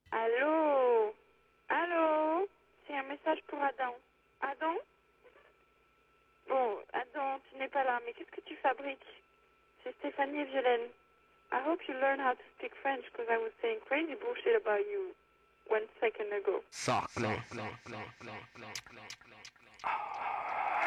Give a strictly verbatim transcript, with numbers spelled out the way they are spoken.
Allô? Allô? C'est un message pour Adam. Adam? Bon, Adam, tu n'es pas là, mais qu'est-ce que tu fabriques? C'est Stéphanie et Violaine. I hope you learn how to speak French because I was saying crazy bullshit about you one second ago. Saclé.